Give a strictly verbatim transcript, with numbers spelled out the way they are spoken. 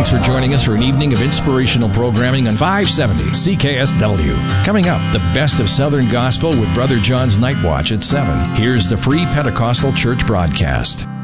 Thanks for joining us for an evening of inspirational programming on five seventy C K S W. Coming up, the best of Southern Gospel with Brother John's Night Watch at seven. Here's the Free Pentecostal Church broadcast.